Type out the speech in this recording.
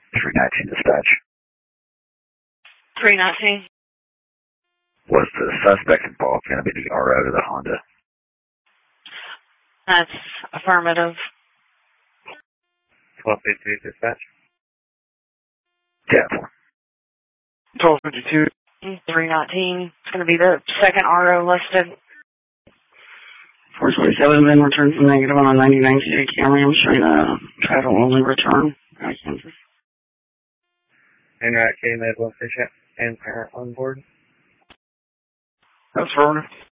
319 dispatch. 319. Was the suspect involved going to be the RO to the Honda? That's affirmative. 1252 dispatch. 10-4. 1252. 319. It's going to be the second RO listed. 447 then returned from negative on a 99 city Camry. I'm showing a travel only return. Kansas. And K med location and parent on board. That's affirmative.